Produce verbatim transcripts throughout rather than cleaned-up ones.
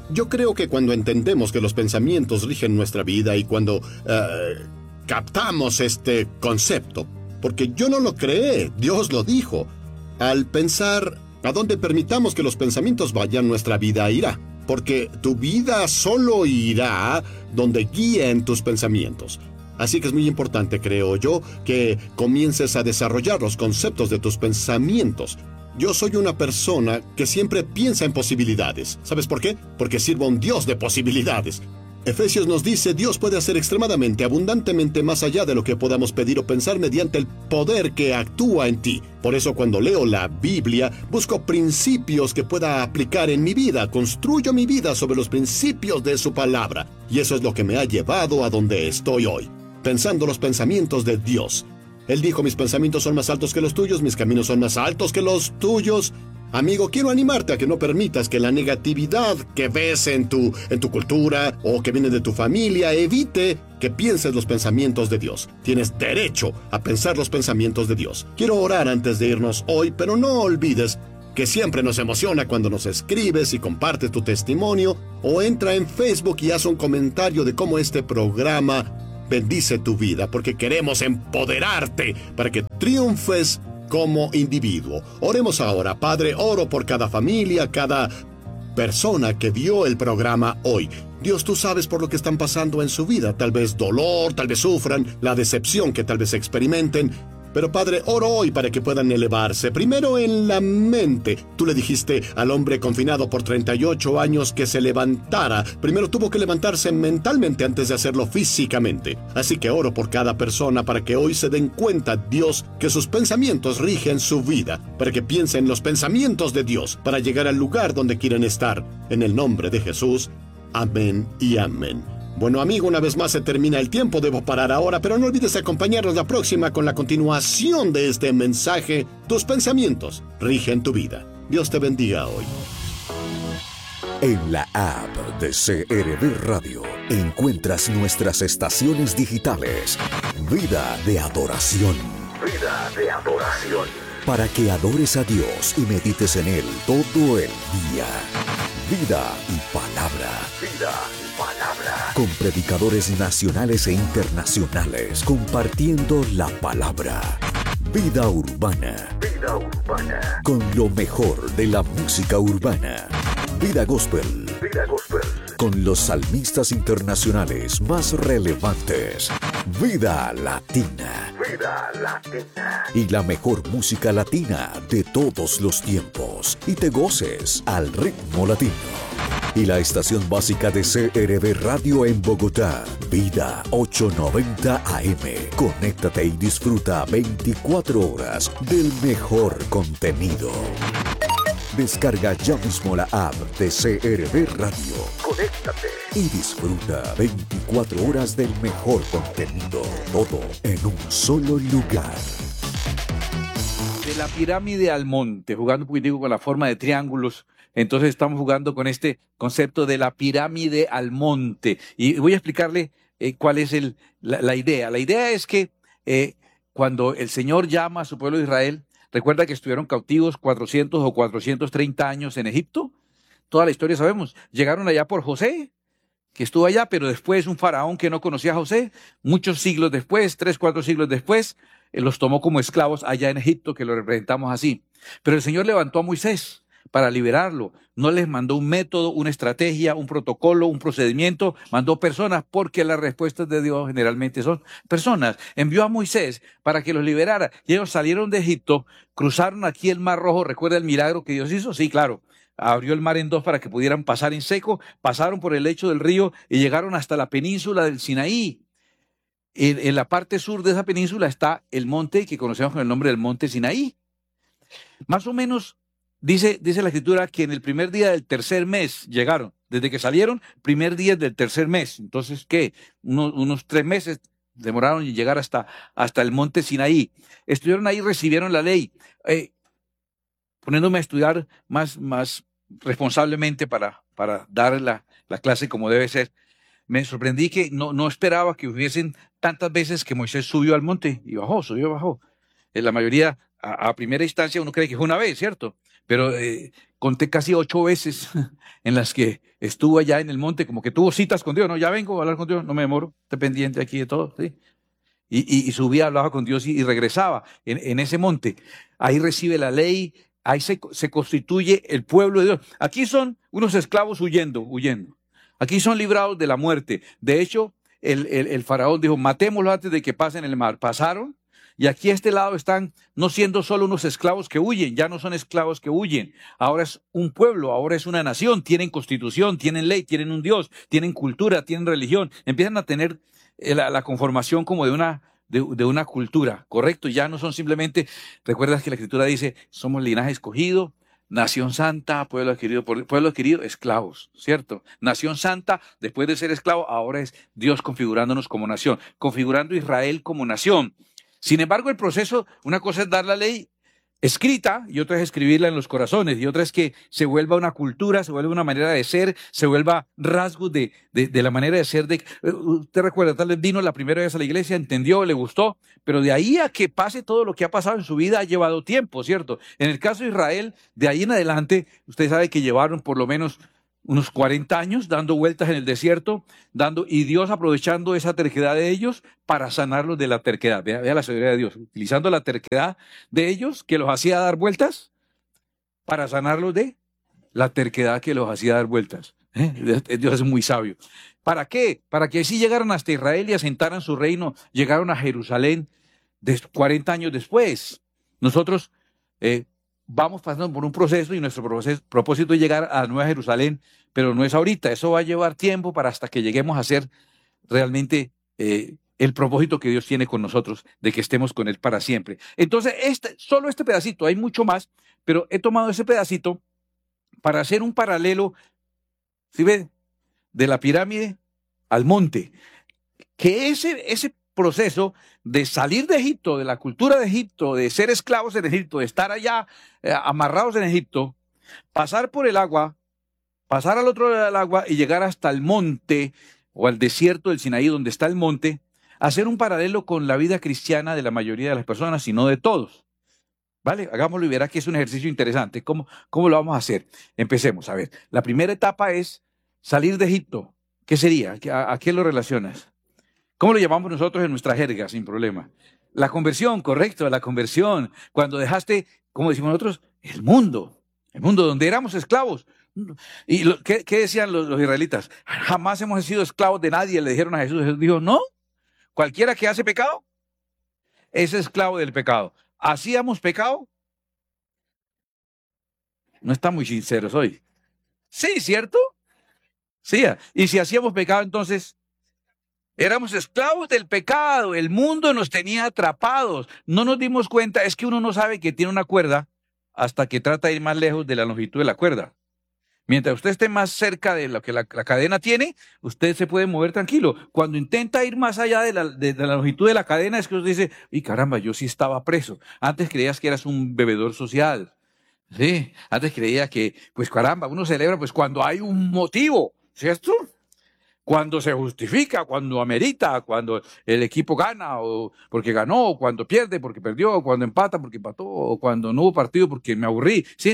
Yo creo que cuando entendemos que los pensamientos rigen nuestra vida y cuando uh, captamos este concepto, porque yo no lo creé, Dios lo dijo, al pensar a dónde permitamos que los pensamientos vayan, nuestra vida irá, porque tu vida solo irá donde guíen tus pensamientos. Así que es muy importante, creo yo, que comiences a desarrollar los conceptos de tus pensamientos. Yo soy una persona que siempre piensa en posibilidades. ¿Sabes por qué? Porque sirvo a un Dios de posibilidades. Efesios nos dice, Dios puede hacer extremadamente, abundantemente más allá de lo que podamos pedir o pensar mediante el poder que actúa en ti. Por eso cuando leo la Biblia, busco principios que pueda aplicar en mi vida. Construyo mi vida sobre los principios de su palabra. Y eso es lo que me ha llevado a donde estoy hoy, pensando los pensamientos de Dios. Él dijo, mis pensamientos son más altos que los tuyos, mis caminos son más altos que los tuyos. Amigo, quiero animarte a que no permitas que la negatividad que ves en tu, en tu cultura o que viene de tu familia evite que pienses los pensamientos de Dios. Tienes derecho a pensar los pensamientos de Dios. Quiero orar antes de irnos hoy, pero no olvides que siempre nos emociona cuando nos escribes y compartes tu testimonio o entra en Facebook y haz un comentario de cómo este programa bendice tu vida, porque queremos empoderarte para que triunfes como individuo. Oremos ahora. Padre, oro por cada familia, cada persona que vio el programa hoy. Dios, tú sabes por lo que están pasando en su vida. Tal vez dolor, tal vez sufran, la decepción que tal vez experimenten. Pero Padre, oro hoy para que puedan elevarse. Primero en la mente. Tú le dijiste al hombre confinado por treinta y ocho años que se levantara. Primero tuvo que levantarse mentalmente antes de hacerlo físicamente. Así que oro por cada persona para que hoy se den cuenta, Dios, que sus pensamientos rigen su vida. Para que piensen los pensamientos de Dios para llegar al lugar donde quieren estar. En el nombre de Jesús. Amén y amén. Bueno, amigo, una vez más se termina el tiempo, debo parar ahora, pero no olvides acompañarnos la próxima con la continuación de este mensaje. Tus pensamientos rigen tu vida. Dios te bendiga hoy. En la app de C R V Radio encuentras nuestras estaciones digitales. Vida de adoración. Vida de adoración. Para que adores a Dios y medites en Él todo el día. Vida y palabra. Vida y palabra. Con predicadores nacionales e internacionales compartiendo la palabra. Vida urbana. Vida urbana. Con lo mejor de la música urbana. Vida gospel. Vida gospel. Con los salmistas internacionales más relevantes. Vida latina. Vida latina. Y la mejor música latina de todos los tiempos. Y te goces al ritmo latino. Y la estación básica de C R V Radio en Bogotá, Vida ochocientos noventa A M. Conéctate y disfruta veinticuatro horas del mejor contenido. Descarga ya mismo la app de C R V Radio. Conéctate y disfruta veinticuatro horas del mejor contenido. Todo en un solo lugar. De la pirámide al monte, jugando un poquitico con la forma de triángulos. Entonces estamos jugando con este concepto de la pirámide al monte. Y voy a explicarle eh, cuál es el, la, la idea. La idea es que eh, cuando el Señor llama a su pueblo de Israel, recuerda que estuvieron cautivos cuatrocientos o cuatrocientos treinta años en Egipto. Toda la historia sabemos. Llegaron allá por José, que estuvo allá, pero después un faraón que no conocía a José, muchos siglos después, tres, cuatro siglos después, eh, los tomó como esclavos allá en Egipto, que lo representamos así. Pero el Señor levantó a Moisés para liberarlo. No les mandó un método, una estrategia, un protocolo, un procedimiento, mandó personas, porque las respuestas de Dios generalmente son personas. Envió a Moisés para que los liberara y ellos salieron de Egipto, cruzaron aquí el Mar Rojo. ¿Recuerda el milagro que Dios hizo? Sí, claro. Abrió el mar en dos para que pudieran pasar en seco, pasaron por el lecho del río y llegaron hasta la península del Sinaí. En, en la parte sur de esa península está el monte que conocemos con el nombre del monte Sinaí. Más o menos Dice, dice la Escritura que en el primer día del tercer mes llegaron. Desde que salieron, primer día del tercer mes. Entonces, ¿qué? Unos, unos tres meses demoraron en llegar hasta, hasta el monte Sinaí. Estuvieron ahí, recibieron la ley. Eh, poniéndome a estudiar más, más responsablemente para, para dar la, la clase como debe ser, me sorprendí que no, no esperaba que hubiesen tantas veces que Moisés subió al monte y bajó, subió y bajó. En la mayoría, a, a primera instancia, uno cree que fue una vez, ¿cierto? pero eh, conté casi ocho veces en las que estuvo allá en el monte, como que tuvo citas con Dios, no, ya vengo a hablar con Dios, no me demoro, estoy pendiente aquí de todo, ¿sí? Y, y, y subía, hablaba con Dios y, y regresaba en, en ese monte. Ahí recibe la ley, ahí se, se constituye el pueblo de Dios. Aquí son unos esclavos huyendo, huyendo. Aquí son librados de la muerte. De hecho, el, el, el faraón dijo, matémoslo antes de que pasen el mar. Pasaron. Y aquí a este lado están no siendo solo unos esclavos que huyen, ya no son esclavos que huyen. Ahora es un pueblo, ahora es una nación, tienen constitución, tienen ley, tienen un Dios, tienen cultura, tienen religión. Empiezan a tener la, la conformación como de una, de, de una cultura, ¿correcto? Ya no son simplemente, recuerdas que la Escritura dice, somos linaje escogido, nación santa, pueblo adquirido, por, pueblo adquirido, esclavos, ¿cierto? Nación santa, después de ser esclavo, ahora es Dios configurándonos como nación, configurando Israel como nación. Sin embargo, el proceso, una cosa es dar la ley escrita y otra es escribirla en los corazones y otra es que se vuelva una cultura, se vuelva una manera de ser, se vuelva rasgos de, de, de la manera de ser. De, usted recuerda, tal vez vino la primera vez a la iglesia, entendió, le gustó, pero de ahí a que pase todo lo que ha pasado en su vida ha llevado tiempo, ¿cierto? En el caso de Israel, de ahí en adelante, usted sabe que llevaron por lo menos unos cuarenta años dando vueltas en el desierto, dando, y Dios aprovechando esa terquedad de ellos para sanarlos de la terquedad. Vea, vea la sabiduría de Dios, utilizando la terquedad de ellos que los hacía dar vueltas para sanarlos de la terquedad que los hacía dar vueltas. ¿Eh? Dios es muy sabio. ¿Para qué? Para que así llegaran hasta Israel y asentaran su reino, llegaron a Jerusalén de cuarenta años después. Nosotros eh, vamos pasando por un proceso y nuestro proceso, propósito es llegar a Nueva Jerusalén, pero no es ahorita, eso va a llevar tiempo para hasta que lleguemos a ser realmente eh, el propósito que Dios tiene con nosotros, de que estemos con Él para siempre. Entonces, este, solo este pedacito, hay mucho más, pero he tomado ese pedacito para hacer un paralelo, ¿sí ven? De la pirámide al monte, que ese, ese proceso de salir de Egipto, de la cultura de Egipto, de ser esclavos en Egipto, de estar allá eh, amarrados en Egipto, pasar por el agua, pasar al otro lado del agua y llegar hasta el monte o al desierto del Sinaí donde está el monte, hacer un paralelo con la vida cristiana de la mayoría de las personas y no de todos. ¿Vale? Hagámoslo y verá que es un ejercicio interesante. ¿Cómo, cómo lo vamos a hacer? Empecemos. A ver, la primera etapa es salir de Egipto. ¿Qué sería? ¿A, a qué lo relacionas? ¿Cómo lo llamamos nosotros en nuestra jerga, sin problema? La conversión, correcto, la conversión. Cuando dejaste, como decimos nosotros, el mundo. El mundo donde éramos esclavos. ¿Y lo, ¿qué, qué decían los, los israelitas? Jamás hemos sido esclavos de nadie, le dijeron a Jesús. Jesús dijo, no, cualquiera que hace pecado es esclavo del pecado. ¿Hacíamos pecado? No están muy sinceros hoy. Sí, ¿cierto? Sí, y si hacíamos pecado, entonces éramos esclavos del pecado, el mundo nos tenía atrapados, no nos dimos cuenta, es que uno no sabe que tiene una cuerda hasta que trata de ir más lejos de la longitud de la cuerda. Mientras usted esté más cerca de lo que la, la cadena tiene, usted se puede mover tranquilo. Cuando intenta ir más allá de la, de, de la longitud de la cadena, es que usted dice, y caramba, yo sí estaba preso. Antes creías que eras un bebedor social. Sí, antes creía que, pues caramba, uno celebra pues cuando hay un motivo, ¿cierto? Cuando se justifica, cuando amerita, cuando el equipo gana o porque ganó, o cuando pierde porque perdió, o cuando empata porque empató, o cuando no hubo partido porque me aburrí. ¿Sí?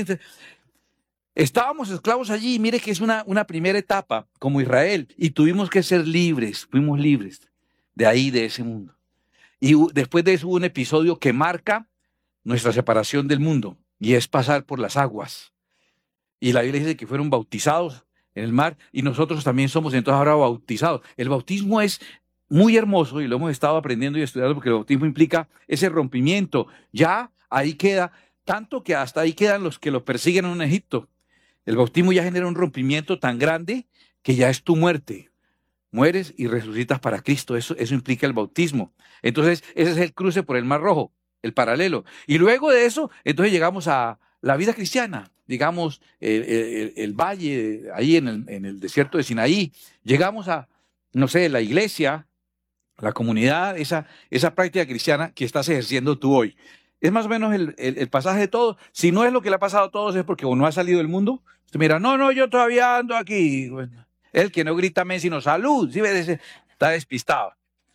Estábamos esclavos allí y mire que es una, una primera etapa como Israel y tuvimos que ser libres, fuimos libres de ahí, de ese mundo. Y después de eso hubo un episodio que marca nuestra separación del mundo y es pasar por las aguas. Y la Biblia dice que fueron bautizados en el mar y nosotros también somos entonces ahora bautizados. El bautismo es muy hermoso y lo hemos estado aprendiendo y estudiando porque el bautismo implica ese rompimiento. Ya ahí queda, tanto que hasta ahí quedan los que los persiguen en Egipto. El bautismo ya genera un rompimiento tan grande que ya es tu muerte. Mueres y resucitas para Cristo. Eso, eso implica el bautismo. Entonces, ese es el cruce por el Mar Rojo, el paralelo. Y luego de eso, entonces llegamos a la vida cristiana. Digamos, el, el, el valle, ahí en el, en el desierto de Sinaí. Llegamos a, no sé, la iglesia, la comunidad, esa, esa práctica cristiana que estás ejerciendo tú hoy. Es más o menos el, el, el pasaje de todos. Si no es lo que le ha pasado a todos, es porque uno ha salido del mundo. Usted mira, no, no, yo todavía ando aquí. Bueno, el que no grita amén, sino salud. ¿Sí? Está despistado.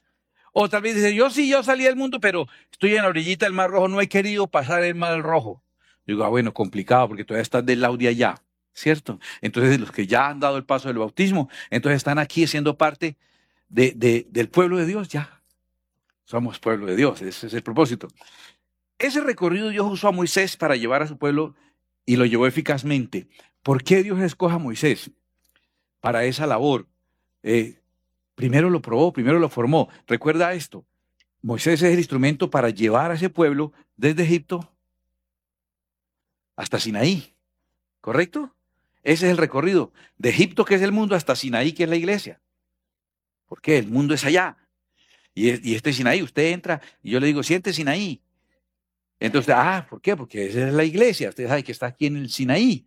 O tal vez dice, yo sí, yo salí del mundo, pero estoy en la orillita del Mar Rojo, no he querido pasar el Mar Rojo. Yo digo, ah, bueno, complicado, porque todavía estás del lado de allá, ¿cierto? Entonces, los que ya han dado el paso del bautismo, entonces están aquí siendo parte de, de, del pueblo de Dios, ya. Somos pueblo de Dios, ese es el propósito. Ese recorrido Dios usó a Moisés para llevar a su pueblo y lo llevó eficazmente. ¿Por qué Dios escoge a Moisés para esa labor? Eh, primero lo probó, primero lo formó. Recuerda esto, Moisés es el instrumento para llevar a ese pueblo desde Egipto hasta Sinaí, ¿correcto? Ese es el recorrido, de Egipto, que es el mundo, hasta Sinaí, que es la iglesia. ¿Por qué? El mundo es allá. Y, es, y este Sinaí, usted entra y yo le digo, siente Sinaí. Entonces, ah, ¿por qué? Porque esa es la iglesia. Usted sabe que está aquí en el Sinaí.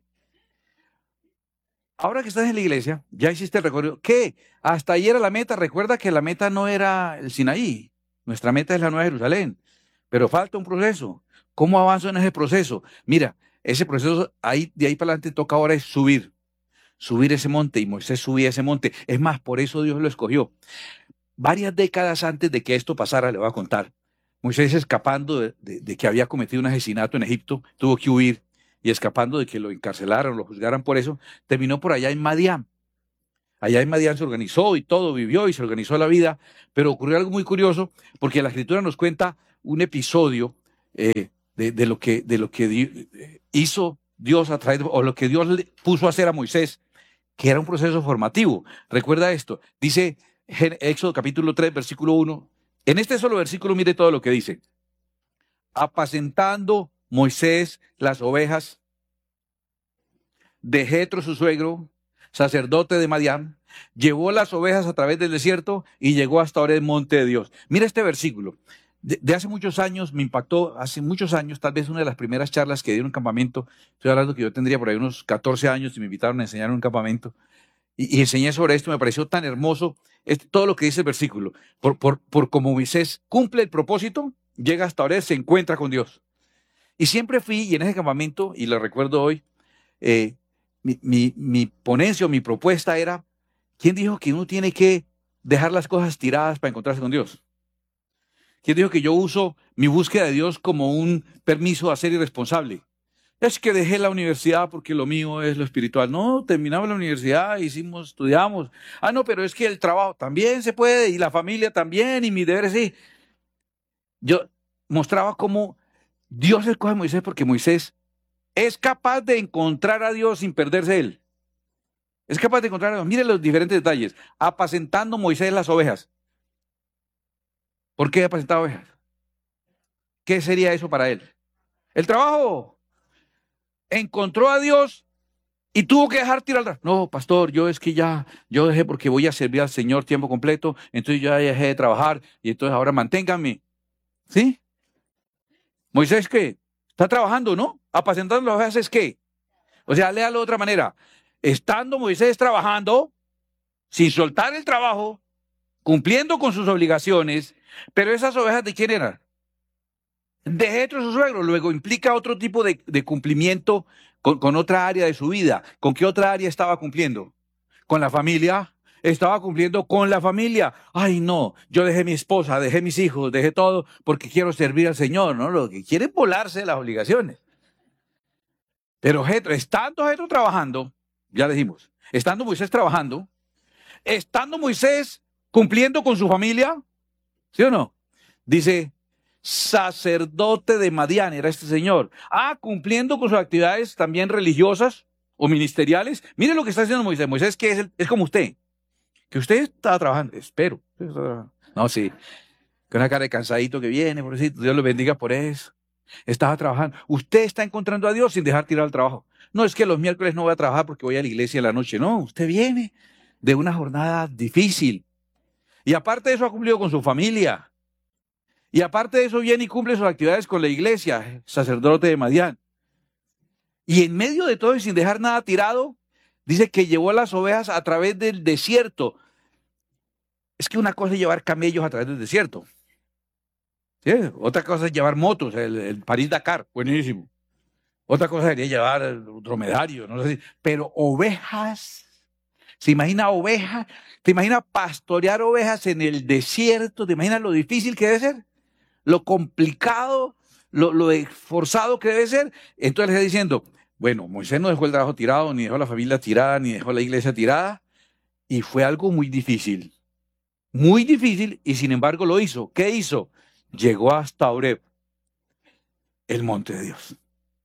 Ahora que estás en la iglesia, ya hiciste el recorrido. ¿Qué? Hasta ahí era la meta. Recuerda que la meta no era el Sinaí. Nuestra meta es la Nueva Jerusalén. Pero falta un proceso. ¿Cómo avanzo en ese proceso? Mira, ese proceso, ahí, de ahí para adelante toca ahora es subir. Subir ese monte. Y Moisés subía ese monte. Es más, por eso Dios lo escogió. Varias décadas antes de que esto pasara, le voy a contar. Moisés, escapando de, de, de que había cometido un asesinato en Egipto, tuvo que huir, y escapando de que lo encarcelaran, lo juzgaran por eso, terminó por allá en Madián. Allá en Madián se organizó y todo, vivió y se organizó la vida, pero ocurrió algo muy curioso, porque la Escritura nos cuenta un episodio eh, de, de lo que, de lo que hizo Dios a través, o lo que Dios le puso a hacer a Moisés, que era un proceso formativo. Recuerda esto, dice Éxodo capítulo tres, versículo uno, en este solo versículo mire todo lo que dice. Apacentando Moisés las ovejas de Jetro su suegro, sacerdote de Madián, llevó las ovejas a través del desierto y llegó hasta ahora el monte de Dios. Mira este versículo. De, de hace muchos años, me impactó, hace muchos años, tal vez una de las primeras charlas que di en un campamento, estoy hablando que yo tendría por ahí unos catorce años y me invitaron a enseñar en un campamento. Y, y enseñé sobre esto, me pareció tan hermoso este, todo lo que dice el versículo. Por, por, por como Moisés cumple el propósito, llega hasta ahora, se encuentra con Dios. Y siempre fui, y en ese campamento, y lo recuerdo hoy, eh, mi, mi, mi ponencia o mi propuesta era, ¿quién dijo que uno tiene que dejar las cosas tiradas para encontrarse con Dios? ¿Quién dijo que yo uso mi búsqueda de Dios como un permiso a ser irresponsable? Es que dejé la universidad porque lo mío es lo espiritual. No, terminamos la universidad, hicimos, estudiamos. Ah, no, pero es que el trabajo también se puede, y la familia también, y mis deberes sí. Yo mostraba cómo Dios escoge a Moisés porque Moisés es capaz de encontrar a Dios sin perderse él. Es capaz de encontrar a Dios. Miren los diferentes detalles. Apacentando Moisés las ovejas. ¿Por qué apacentaba ovejas? ¿Qué sería eso para él? El trabajo. Encontró a Dios y tuvo que dejar tirar. No, pastor, yo es que ya, yo dejé porque voy a servir al Señor tiempo completo, entonces yo ya dejé de trabajar y entonces ahora manténganme. ¿Sí? Moisés, ¿qué? Está trabajando, ¿no? Apacentando las ovejas es ¿qué? O sea, léalo de otra manera. Estando Moisés trabajando, sin soltar el trabajo, cumpliendo con sus obligaciones, pero esas ovejas ¿de quién eran? De Jetro su suegro. Luego implica otro tipo de, de cumplimiento con, con otra área de su vida. ¿Con qué otra área estaba cumpliendo? ¿Con la familia? Estaba cumpliendo con la familia. Ay, no, yo dejé mi esposa, dejé mis hijos, dejé todo porque quiero servir al Señor, ¿no? Lo que quiere es volarse las obligaciones. Pero Jetro, estando Jetro trabajando, ya dijimos, estando Moisés trabajando, estando Moisés cumpliendo con su familia, ¿sí o no? Dice, sacerdote de Madián era este señor. Ah, cumpliendo con sus actividades también religiosas o ministeriales. Mire lo que está haciendo Moisés. Moisés que es, el, es como usted. Que usted está trabajando. Espero. No, sí. Con una cara de cansadito que viene, pobrecito. Dios lo bendiga por eso. Estaba trabajando. Usted está encontrando a Dios sin dejar tirar el trabajo. No es que los miércoles no voy a trabajar porque voy a la iglesia en la noche. No, usted viene de una jornada difícil. Y aparte de eso ha cumplido con su familia. Y aparte de eso viene y cumple sus actividades con la iglesia, sacerdote de Madián. Y en medio de todo y sin dejar nada tirado, dice que llevó las ovejas a través del desierto. Es que una cosa es llevar camellos a través del desierto. ¿Sí? Otra cosa es llevar motos, el, el París-Dakar, buenísimo. Otra cosa sería llevar dromedario, no sé si, pero ovejas. ¿Se imagina ovejas? ¿Te imaginas pastorear ovejas en el desierto? ¿Te imaginas lo difícil que debe ser? Lo complicado, lo, lo esforzado que debe ser. Entonces le está diciendo, bueno, Moisés no dejó el trabajo tirado, ni dejó la familia tirada, ni dejó la iglesia tirada, y fue algo muy difícil, muy difícil, y sin embargo lo hizo. ¿Qué hizo? Llegó hasta Horeb, el monte de Dios.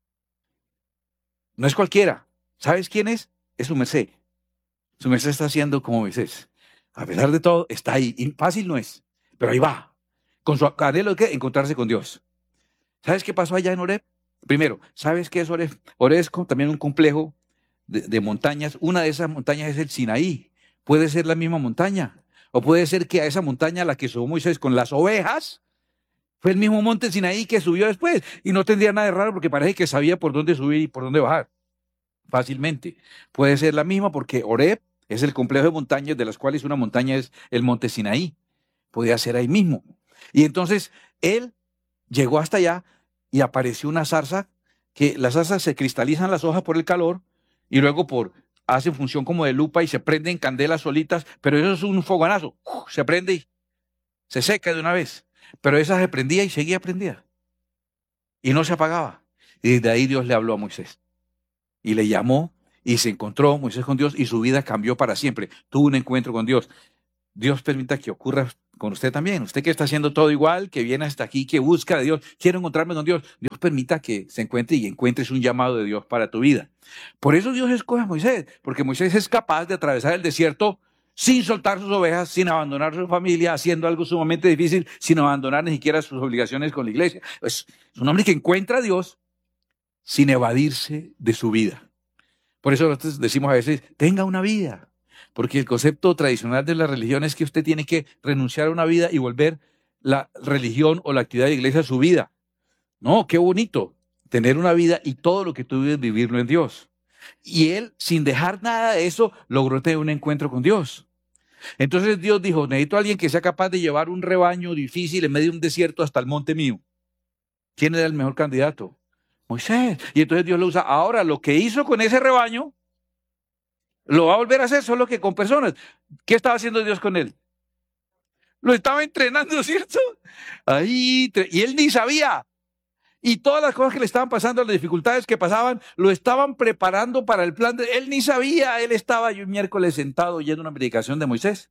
No es cualquiera. ¿Sabes quién es? Es su merced. Su merced está haciendo como Moisés. A pesar de todo, está ahí. Y fácil no es, pero ahí va. Con su anhelo de encontrarse con Dios. ¿Sabes qué pasó allá en Horeb? Primero, ¿sabes qué es Horeb? Horeb es también un complejo de, de montañas. Una de esas montañas es el Sinaí. Puede ser la misma montaña. O puede ser que a esa montaña a la que subió Moisés con las ovejas, fue el mismo monte Sinaí que subió después. Y no tendría nada de raro porque parece que sabía por dónde subir y por dónde bajar. Fácilmente. Puede ser la misma porque Horeb es el complejo de montañas de las cuales una montaña es el monte Sinaí. Podía ser ahí mismo. Y entonces él llegó hasta allá y apareció una zarza, que las zarzas se cristalizan las hojas por el calor y luego por hacen función como de lupa y se prenden candelas solitas, pero eso es un fogonazo. ¡Uf! Se prende y se seca de una vez. Pero esa se prendía y seguía prendida. Y no se apagaba. Y desde ahí Dios le habló a Moisés. Y le llamó y se encontró Moisés con Dios y su vida cambió para siempre. Tuvo un encuentro con Dios. Dios permita que ocurra con usted también. Usted que está haciendo todo igual, que viene hasta aquí, que busca de Dios, quiero encontrarme con Dios. Dios permita que se encuentre y encuentres un llamado de Dios para tu vida. Por eso Dios escoge a Moisés, porque Moisés es capaz de atravesar el desierto sin soltar sus ovejas, sin abandonar su familia, haciendo algo sumamente difícil, sin abandonar ni siquiera sus obligaciones con la iglesia. Es un hombre que encuentra a Dios sin evadirse de su vida. Por eso nosotros decimos a veces, tenga una vida. Porque el concepto tradicional de la religión es que usted tiene que renunciar a una vida y volver la religión o la actividad de la iglesia a su vida. No, qué bonito tener una vida y todo lo que tú vives vivirlo en Dios. Y él, sin dejar nada de eso, logró tener un encuentro con Dios. Entonces Dios dijo, necesito a alguien que sea capaz de llevar un rebaño difícil en medio de un desierto hasta el monte mío. ¿Quién era el mejor candidato? Moisés. Y entonces Dios lo usa. Ahora, lo que hizo con ese rebaño, lo va a volver a hacer, solo que con personas. ¿Qué estaba haciendo Dios con él? Lo estaba entrenando, ¿cierto? Ahí, y él ni sabía. Y todas las cosas que le estaban pasando, las dificultades que pasaban, lo estaban preparando para el plan de... Él ni sabía, él estaba yo un miércoles sentado oyendo una predicación de Moisés.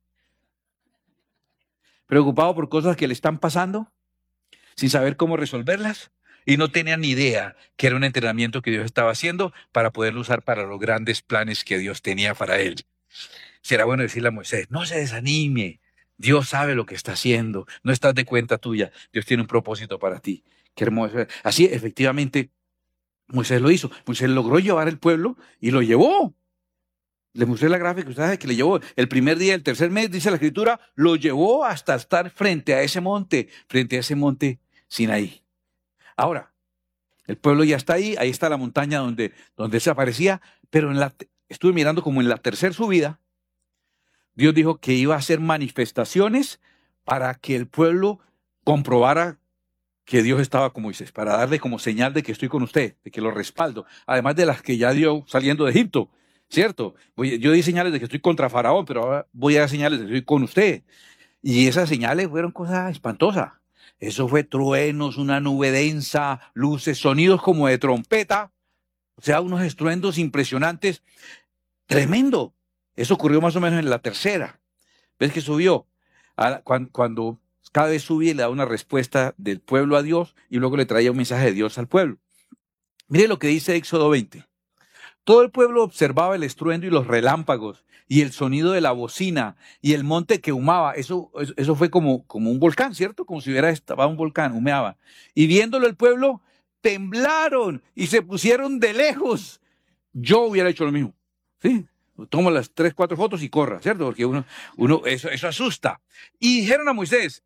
Preocupado por cosas que le están pasando, sin saber cómo resolverlas. Y no tenía ni idea que era un entrenamiento que Dios estaba haciendo para poderlo usar para los grandes planes que Dios tenía para él. Será bueno decirle a Moisés, no se desanime. Dios sabe lo que está haciendo. No estás de cuenta tuya. Dios tiene un propósito para ti. Qué hermoso. Así, efectivamente, Moisés lo hizo. Moisés logró llevar el pueblo y lo llevó. Le mostré la gráfica, usted sabe que le llevó el primer día, el tercer mes, dice la Escritura, lo llevó hasta estar frente a ese monte, frente a ese monte Sinaí. Ahora, el pueblo ya está ahí, ahí está la montaña donde, donde se aparecía, pero en la, estuve mirando como en la tercera subida, Dios dijo que iba a hacer manifestaciones para que el pueblo comprobara que Dios estaba con Moisés, para darle como señal de que estoy con usted, de que lo respaldo, además de las que ya dio saliendo de Egipto, ¿cierto? Voy, yo di señales de que estoy contra Faraón, pero ahora voy a dar señales de que estoy con usted. Y esas señales fueron cosas espantosas. Eso fue truenos, una nube densa, luces, sonidos como de trompeta, o sea, unos estruendos impresionantes. Tremendo. Eso ocurrió más o menos en la tercera. ¿Ves que subió? A, cuando, cuando cada vez subía le da una respuesta del pueblo a Dios y luego le traía un mensaje de Dios al pueblo. Mire lo que dice Éxodo veinte. Todo el pueblo observaba el estruendo y los relámpagos y el sonido de la bocina y el monte que humaba. Eso, eso, eso fue como, como un volcán, ¿cierto? Como si hubiera estaba un volcán, humeaba. Y viéndolo el pueblo, temblaron y se pusieron de lejos. Yo hubiera hecho lo mismo, ¿sí? Tomo las tres, cuatro fotos y corra, ¿cierto? Porque uno, uno eso, eso asusta. Y dijeron a Moisés,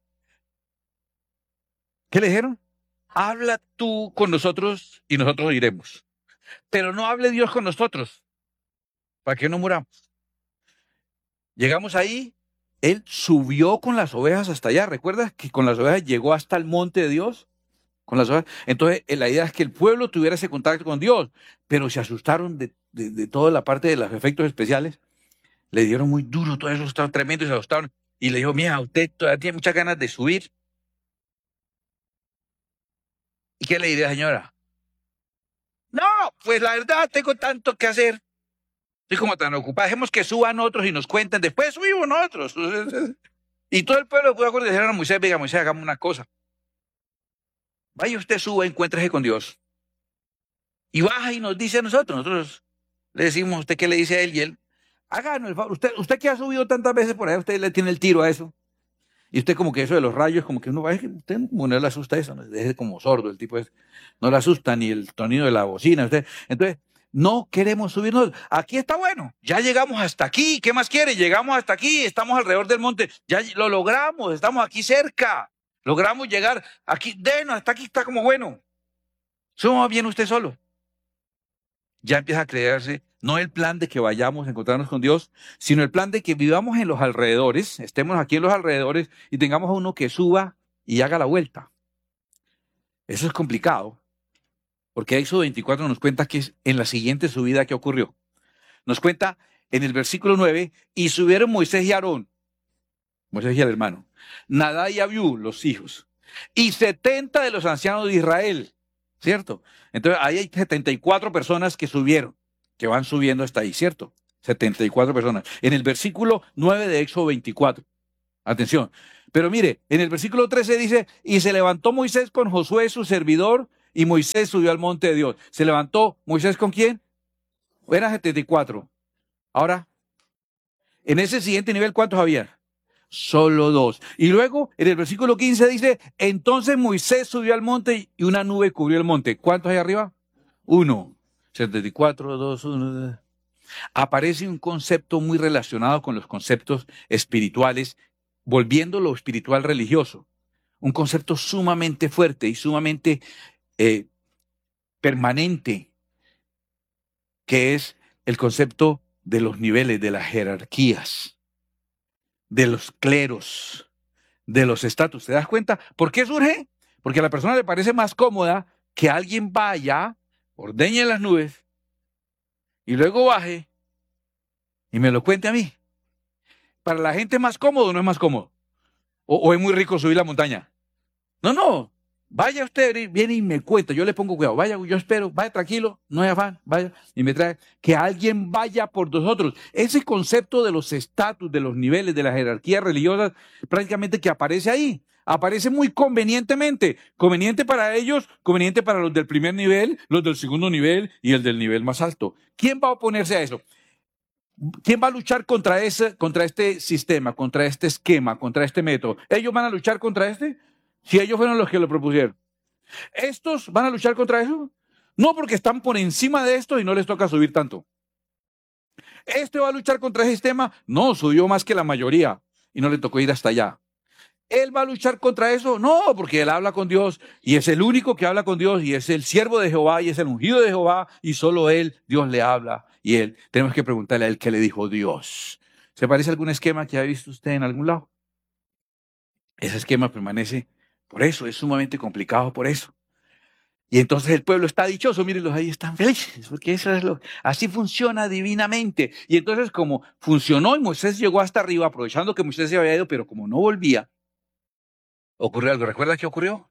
¿qué le dijeron? Habla tú con nosotros y nosotros iremos. Pero no hable Dios con nosotros, para que no muramos. Llegamos ahí, él subió con las ovejas hasta allá. ¿Recuerdas que con las ovejas llegó hasta el monte de Dios? Con las ovejas. Entonces, la idea es que el pueblo tuviera ese contacto con Dios, pero se asustaron de, de, de toda la parte de los efectos especiales. Le dieron muy duro, todo eso estaba tremendo y se asustaron. Y le dijo, mira, usted todavía tiene muchas ganas de subir. ¿Y qué le diría, señora? No, pues la verdad tengo tanto que hacer. Estoy como tan ocupado. Dejemos que suban otros y nos cuenten. Después subimos nosotros. Y todo el pueblo puede aconsejar a Moisés, venga, Moisés, hagamos una cosa. Vaya usted, suba, encuéntrese con Dios. Y baja y nos dice a nosotros. Nosotros le decimos, ¿usted qué le dice a él? Y él, háganos el favor. Usted, usted que ha subido tantas veces por ahí, usted le tiene el tiro a eso. Y usted como que eso de los rayos, como que uno va, usted como no le asusta eso, ¿no? Es como sordo el tipo es, no le asusta ni el sonido de la bocina. Usted. Entonces, no queremos subirnos. Aquí está bueno, ya llegamos hasta aquí. ¿Qué más quiere? Llegamos hasta aquí, estamos alrededor del monte, ya lo logramos, estamos aquí cerca. Logramos llegar aquí, denos, hasta aquí está como bueno. Suma bien usted solo. Ya empieza a crearse no el plan de que vayamos a encontrarnos con Dios, sino el plan de que vivamos en los alrededores, estemos aquí en los alrededores y tengamos a uno que suba y haga la vuelta. Eso es complicado, porque Éxodo veinticuatro nos cuenta que es en la siguiente subida que ocurrió. Nos cuenta en el versículo nueve, y subieron Moisés y Aarón, Moisés y el hermano, Nadab y Abiú, los hijos, y setenta de los ancianos de Israel, ¿cierto? Entonces ahí hay setenta y cuatro personas que subieron, que van subiendo hasta ahí, ¿cierto? setenta y cuatro personas. En el versículo nueve de Éxodo veinticuatro. Atención. Pero mire, en el versículo trece dice, y se levantó Moisés con Josué su servidor, y Moisés subió al monte de Dios. ¿Se levantó Moisés con quién? Eran setenta y cuatro. Ahora, en ese siguiente nivel, ¿cuántos había? Solo dos. Y luego, en el versículo quince dice, entonces Moisés subió al monte y una nube cubrió el monte. ¿Cuántos hay arriba? Uno. setenta y cuatro, dos, uno. Aparece un concepto muy relacionado con los conceptos espirituales, volviendo lo espiritual religioso. Un concepto sumamente fuerte y sumamente eh, permanente, que es el concepto de los niveles, de las jerarquías, de los cleros, de los estatus. ¿Te das cuenta? ¿Por qué surge? Porque a la persona le parece más cómoda que alguien vaya, ordeñe las nubes y luego baje y me lo cuente a mí. Para la gente es más cómodo o no es más cómodo. O, o es muy rico subir la montaña. No, no. Vaya usted, viene y me cuenta, yo le pongo cuidado, vaya, yo espero, vaya tranquilo, no hay afán, vaya, y me trae, que alguien vaya por nosotros. Ese concepto de los estatus, de los niveles, de las jerarquías religiosas, prácticamente que aparece ahí, aparece muy convenientemente, conveniente para ellos, conveniente para los del primer nivel, los del segundo nivel y el del nivel más alto. ¿Quién va a oponerse a eso? ¿Quién va a luchar contra ese, contra este sistema, contra este esquema, contra este método? ¿Ellos van a luchar contra este? Si ellos fueron los que lo propusieron. ¿Estos van a luchar contra eso? No, porque están por encima de esto y no les toca subir tanto. ¿Este va a luchar contra ese sistema? No, subió más que la mayoría y no le tocó ir hasta allá. ¿Él va a luchar contra eso? No, porque él habla con Dios y es el único que habla con Dios y es el siervo de Jehová y es el ungido de Jehová y solo él, Dios le habla y él. Tenemos que preguntarle a él qué le dijo Dios. ¿Se parece a algún esquema que ha visto usted en algún lado? Ese esquema permanece. Por eso, es sumamente complicado por eso. Y entonces el pueblo está dichoso, mírenlos ahí, están felices, porque eso es lo, así funciona divinamente. Y entonces como funcionó y Moisés llegó hasta arriba, aprovechando que Moisés se había ido, pero como no volvía, ocurrió algo. ¿Recuerda qué ocurrió?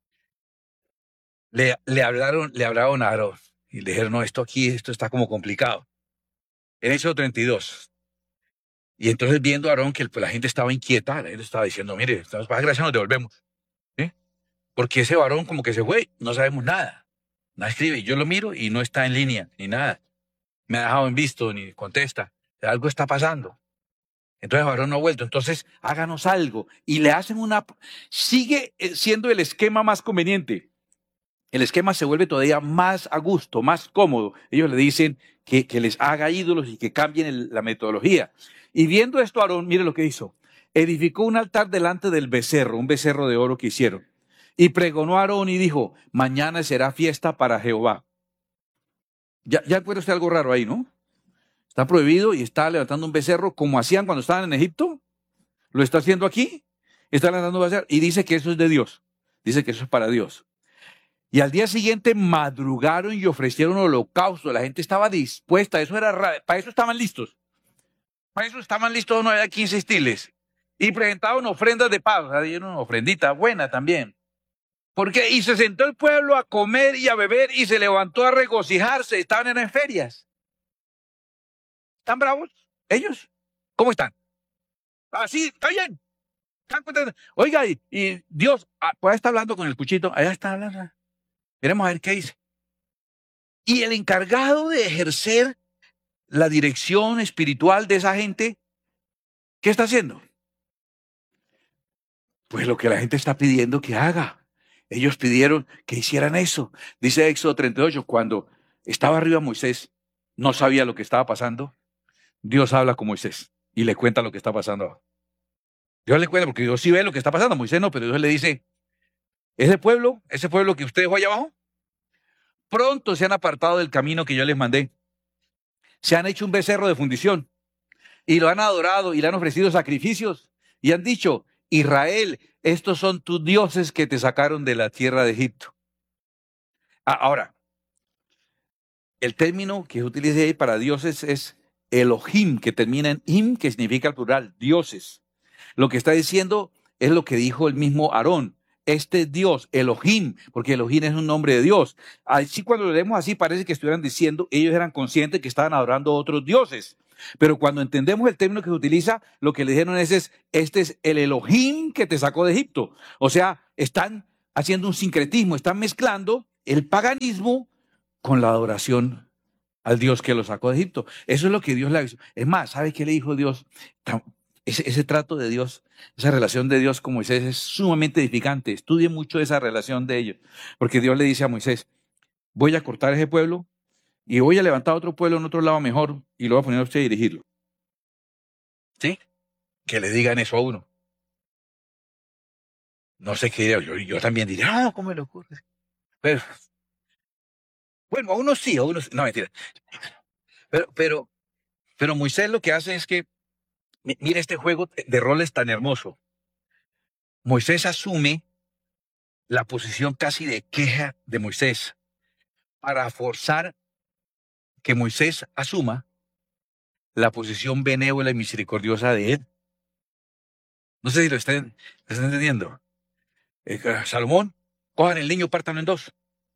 Le, le hablaron, le hablaron a Aarón y le dijeron, no, esto aquí, esto está como complicado. En Éxodo treinta y dos. Y entonces viendo a Aarón que el, la gente estaba inquieta, él estaba diciendo, mire, estamos para gracia, nos devolvemos. Porque ese varón como que se fue, no sabemos nada. Nada escribe, yo lo miro y no está en línea, ni nada. Me ha dejado en visto, ni contesta. Algo está pasando. Entonces el varón no ha vuelto. Entonces háganos algo. Y le hacen una... Sigue siendo el esquema más conveniente. El esquema se vuelve todavía más a gusto, más cómodo. Ellos le dicen que, que les haga ídolos y que cambien el, la metodología. Y viendo esto, Aarón, mire lo que hizo. Edificó un altar delante del becerro, un becerro de oro que hicieron. Y pregonó a Aarón y dijo, mañana será fiesta para Jehová. Ya, ya encuentra usted algo raro ahí, ¿no? Está prohibido y está levantando un becerro como hacían cuando estaban en Egipto. Lo está haciendo aquí. Está levantando un becerro y dice que eso es de Dios. Dice que eso es para Dios. Y al día siguiente madrugaron y ofrecieron holocausto. La gente estaba dispuesta. Eso era raro. Para eso estaban listos. Para eso estaban listos, no había quince estiles. Y presentaban ofrendas de paz. O sea, dieron una ofrendita buena también. Porque, y se sentó el pueblo a comer y a beber y se levantó a regocijarse. Estaban en las ferias. ¿Están bravos? ¿Ellos? ¿Cómo están? Así, está bien. ¿Están contentos? Oiga, y, y Dios, ah, pues está hablando con el cuchito. Allá está hablando. Veremos a ver qué dice. Y el encargado de ejercer la dirección espiritual de esa gente, ¿qué está haciendo? Pues lo que la gente está pidiendo que haga. Ellos pidieron que hicieran eso. Dice Éxodo treinta y ocho, cuando estaba arriba Moisés, no sabía lo que estaba pasando. Dios habla con Moisés y le cuenta lo que está pasando. Dios le cuenta, porque Dios sí ve lo que está pasando. Moisés no, pero Dios le dice, ese pueblo, ese pueblo que usted dejó allá abajo, pronto se han apartado del camino que yo les mandé. Se han hecho un becerro de fundición y lo han adorado y le han ofrecido sacrificios y han dicho, Israel, estos son tus dioses que te sacaron de la tierra de Egipto. Ah, ahora, el término que utiliza ahí para dioses es Elohim, que termina en im, que significa el plural, dioses. Lo que está diciendo es lo que dijo el mismo Aarón. Este Dios, Elohim, porque Elohim es un nombre de Dios. Así cuando lo leemos así parece que estuvieran diciendo, ellos eran conscientes que estaban adorando a otros dioses. Pero cuando entendemos el término que se utiliza, lo que le dijeron es, es, este es el Elohim que te sacó de Egipto. O sea, están haciendo un sincretismo, están mezclando el paganismo con la adoración al Dios que lo sacó de Egipto. Eso es lo que Dios le hizo. Es más, ¿sabe qué le dijo Dios? Ese, ese trato de Dios, esa relación de Dios con Moisés es sumamente edificante. Estudie mucho esa relación de ellos. Porque Dios le dice a Moisés, voy a cortar ese pueblo y voy a levantar otro pueblo en otro lado mejor y lo voy a poner a usted a dirigirlo. ¿Sí? Que le digan eso a uno. No sé qué diré, yo, yo también diré, ah, ¿cómo me lo ocurre? Pero, bueno, a uno sí, a uno sí. No, mentira. Pero, pero, pero Moisés lo que hace es que, mire este juego de roles tan hermoso. Moisés asume la posición casi de queja de Moisés para forzar que Moisés asuma la posición benévola y misericordiosa de él. No sé si lo están, lo están entendiendo. Eh, Salomón, cojan el niño, pártanlo en dos.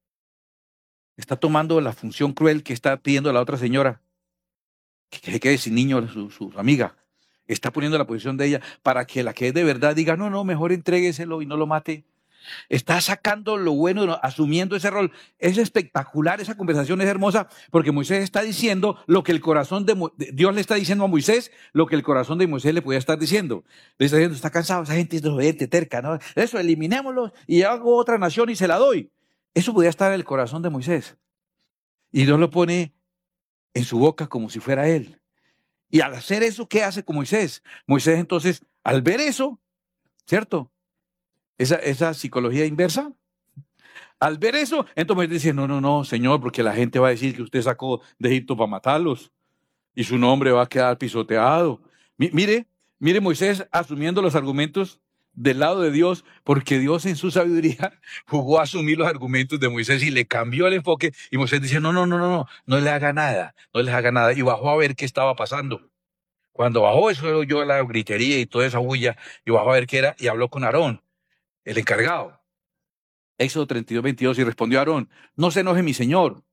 Está tomando la función cruel que está pidiendo la otra señora, que se quede sin niño, su, su amiga. Está poniendo la posición de ella para que la que es de verdad diga, no, no, mejor entrégueselo y no lo mate. Está sacando lo bueno, asumiendo ese rol. Es espectacular, esa conversación es hermosa, porque Moisés está diciendo lo que el corazón de Mo Dios le está diciendo a Moisés, lo que el corazón de Moisés le podía estar diciendo. Le está diciendo, está cansado, esa gente es desobediente, terca, ¿no? Eso, eliminémoslo y hago otra nación y se la doy. Eso podía estar en el corazón de Moisés. Y Dios lo pone en su boca como si fuera él. Y al hacer eso, ¿qué hace con Moisés? Moisés entonces, al ver eso, ¿cierto? Esa, esa psicología inversa. Al ver eso, entonces dice, no, no, no, Señor, porque la gente va a decir que usted sacó de Egipto para matarlos y su nombre va a quedar pisoteado. M mire, mire Moisés asumiendo los argumentos del lado de Dios, porque Dios en su sabiduría jugó a asumir los argumentos de Moisés y le cambió el enfoque. Y Moisés dice, no, no, no, no, no, no le haga nada, no les haga nada. Y bajó a ver qué estaba pasando. Cuando bajó, eso oyó la gritería y toda esa bulla, y bajó a ver qué era y habló con Aarón, el encargado. Éxodo treinta y dos, veintidós, y respondió Aarón, no se enoje mi señor.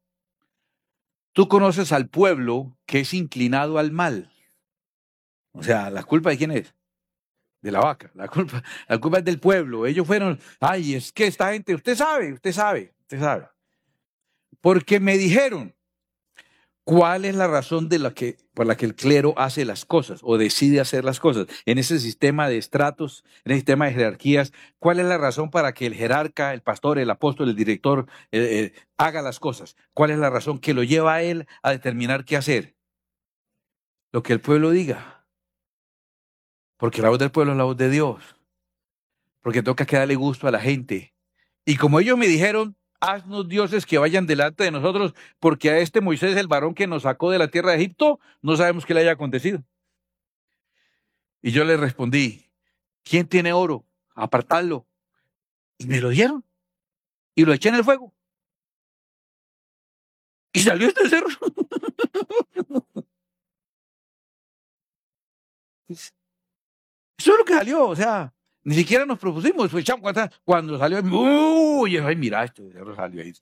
Tú conoces al pueblo que es inclinado al mal. O sea, ¿la culpa de quién es? De la vaca. La culpa, la culpa es del pueblo. Ellos fueron, ay, es que esta gente, usted sabe, usted sabe, usted sabe. Porque me dijeron, ¿cuál es la razón de la que, por la que el clero hace las cosas o decide hacer las cosas? En ese sistema de estratos, en ese sistema de jerarquías, ¿cuál es la razón para que el jerarca, el pastor, el apóstol, el director eh, eh, haga las cosas? ¿Cuál es la razón que lo lleva a él a determinar qué hacer? Lo que el pueblo diga. Porque la voz del pueblo es la voz de Dios. Porque toca que darle gusto a la gente. Y como ellos me dijeron, haznos dioses que vayan delante de nosotros, porque a este Moisés, el varón que nos sacó de la tierra de Egipto, no sabemos qué le haya acontecido. Y yo le respondí, ¿quién tiene oro? Apartadlo. Y me lo dieron. Y lo eché en el fuego. Y salió este cerro. Eso es lo que salió. O sea, Ni siquiera nos propusimos, pues, chamo, cuando, cuando salió, uy, ay, mira, esto ya no salió ahí.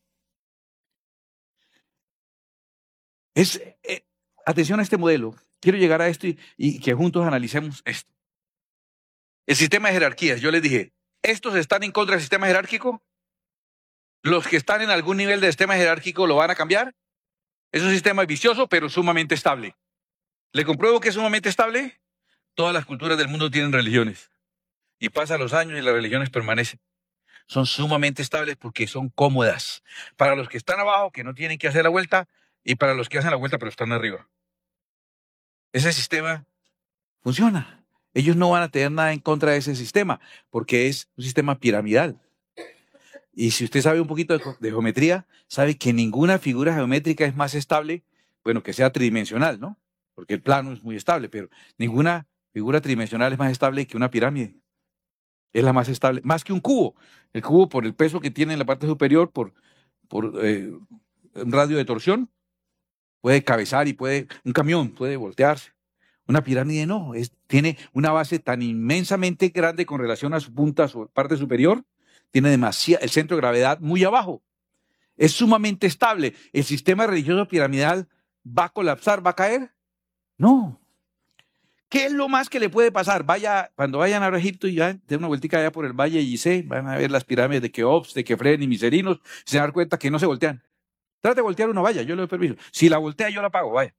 Es, eh, atención a este modelo. Quiero llegar a esto y, y que juntos analicemos esto. El sistema de jerarquías, yo les dije, ¿estos están en contra del sistema jerárquico? ¿Los que están en algún nivel de sistema jerárquico lo van a cambiar? Es un sistema vicioso, pero sumamente estable. ¿Le compruebo que es sumamente estable? Todas las culturas del mundo tienen religiones. Y pasan los años y las religiones permanecen. Son sumamente estables porque son cómodas. Para los que están abajo, que no tienen que hacer la vuelta, y para los que hacen la vuelta, pero están arriba. Ese sistema funciona. Ellos no van a tener nada en contra de ese sistema, porque es un sistema piramidal. Y si usted sabe un poquito de, de geometría, sabe que ninguna figura geométrica es más estable, bueno, que sea tridimensional, ¿no? Porque el plano es muy estable, pero ninguna figura tridimensional es más estable que una pirámide. Es la más estable, más que un cubo. El cubo, por el peso que tiene en la parte superior, por, por eh, un radio de torsión, puede cabezar y puede, un camión puede voltearse. Una pirámide no, es, tiene una base tan inmensamente grande con relación a su punta, a su parte superior, tiene demasiado, el centro de gravedad muy abajo. Es sumamente estable. ¿El sistema religioso piramidal va a colapsar, va a caer? No. ¿Qué es lo más que le puede pasar? Vaya, cuando vayan a Egipto y ya den una vueltica allá por el Valle de Gizeh, van a ver las pirámides de Keops, de Kefren y Miserinos, y se dan cuenta que no se voltean. Trate de voltear una valla, yo le doy permiso. Si la voltea, yo la pago, vaya.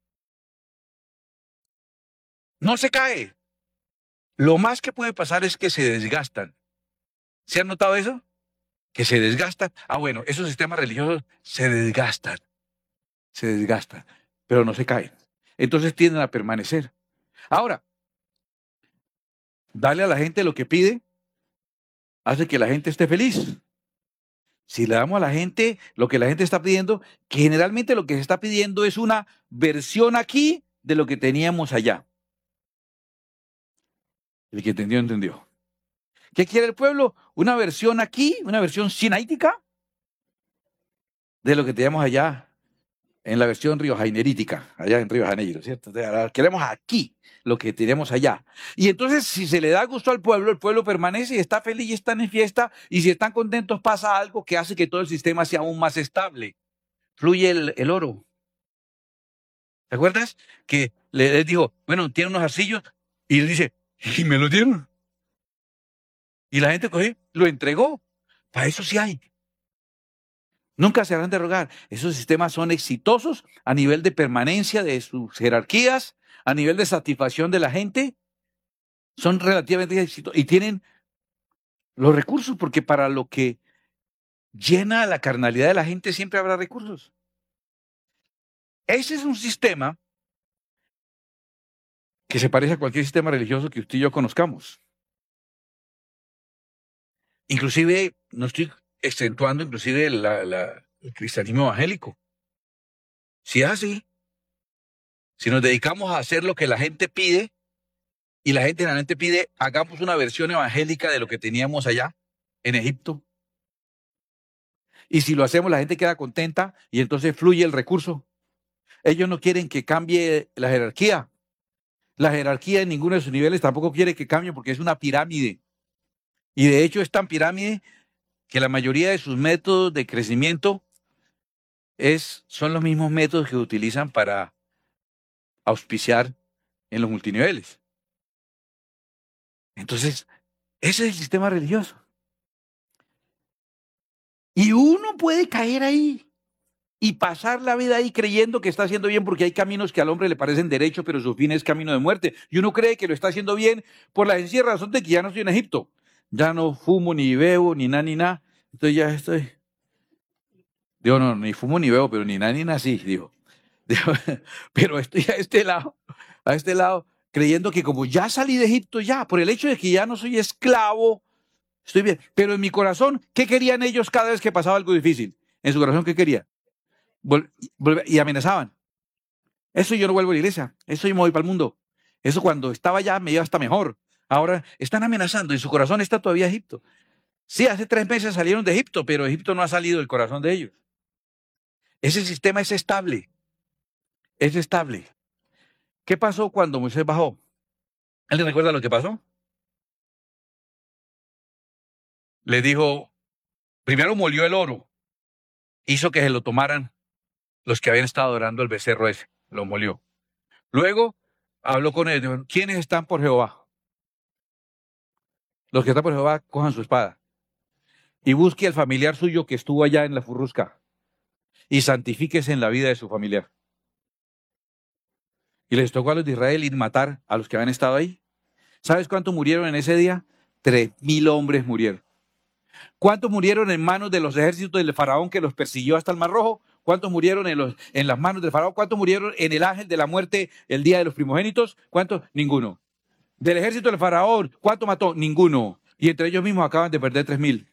No se cae. Lo más que puede pasar es que se desgastan. ¿Se han notado eso? Que se desgastan. Ah, bueno, esos sistemas religiosos se desgastan. Se desgastan, pero no se caen. Entonces tienden a permanecer. Ahora, darle a la gente lo que pide hace que la gente esté feliz. Si le damos a la gente lo que la gente está pidiendo, que generalmente lo que se está pidiendo es una versión aquí de lo que teníamos allá. El que entendió, entendió. ¿Qué quiere el pueblo? Una versión aquí, una versión sinaítica de lo que teníamos allá en la versión riojainerítica, allá en Río de Janeiro, ¿cierto? Entonces, ahora queremos aquí lo que tenemos allá. Y entonces, si se le da gusto al pueblo, el pueblo permanece y está feliz y están en fiesta, y si están contentos pasa algo que hace que todo el sistema sea aún más estable. Fluye el, el oro. ¿Te acuerdas? Que le, les dijo, bueno, tiene unos arcillos, y él dice, y me lo dieron. Y la gente cogió, lo entregó. Para eso sí hay. Nunca se harán de rogar. Esos sistemas son exitosos a nivel de permanencia de sus jerarquías, a nivel de satisfacción de la gente. Son relativamente exitosos y tienen los recursos, porque para lo que llena la carnalidad de la gente siempre habrá recursos. Ese es un sistema que se parece a cualquier sistema religioso que usted y yo conozcamos. Inclusive, no estoy excentuando inclusive la, la, el cristianismo evangélico. Si es así, si nos dedicamos a hacer lo que la gente pide, y la gente realmente pide, hagamos una versión evangélica de lo que teníamos allá en Egipto. Y si lo hacemos, la gente queda contenta y entonces fluye el recurso. Ellos no quieren que cambie la jerarquía. La jerarquía en ninguno de sus niveles tampoco quiere que cambie porque es una pirámide. Y de hecho es tan pirámide que la mayoría de sus métodos de crecimiento es, son los mismos métodos que utilizan para auspiciar en los multiniveles. Entonces, ese es el sistema religioso. Y uno puede caer ahí y pasar la vida ahí creyendo que está haciendo bien, porque hay caminos que al hombre le parecen derecho, pero su fin es camino de muerte. Y uno cree que lo está haciendo bien por la sencilla razón de que ya no estoy en Egipto. Ya no fumo, ni bebo, ni nada, ni nada. Entonces ya estoy. Digo, no, ni fumo, ni bebo, pero ni nada, ni nada, sí, digo. Digo, pero estoy a este lado, a este lado, creyendo que como ya salí de Egipto, ya, por el hecho de que ya no soy esclavo, estoy bien. Pero en mi corazón, ¿qué querían ellos cada vez que pasaba algo difícil? En su corazón, ¿qué querían? Vol vol y amenazaban. Eso yo no vuelvo a la iglesia, eso yo me voy para el mundo. Eso cuando estaba allá me iba hasta mejor. Ahora están amenazando, en su corazón está todavía Egipto. Sí, hace tres meses salieron de Egipto, pero Egipto no ha salido del corazón de ellos. Ese sistema es estable, es estable. ¿Qué pasó cuando Moisés bajó? ¿Alguien recuerda lo que pasó? le dijo, primero molió el oro, hizo que se lo tomaran los que habían estado adorando al becerro ese, lo molió. Luego habló con ellos, dijo, ¿quiénes están por Jehová? Los que están por Jehová, cojan su espada y busque al familiar suyo que estuvo allá en la furrusca y santifíquese en la vida de su familiar. Y les tocó a los de Israel ir matar a los que habían estado ahí. ¿Sabes cuántos murieron en ese día? Tres mil hombres murieron. ¿Cuántos murieron en manos de los ejércitos del faraón que los persiguió hasta el Mar Rojo? ¿Cuántos murieron en, los, en las manos del faraón? ¿Cuántos murieron en el ángel de la muerte el día de los primogénitos? ¿Cuántos? Ninguno. Del ejército del faraón, ¿cuánto mató? Ninguno. Y entre ellos mismos acaban de perder tres mil.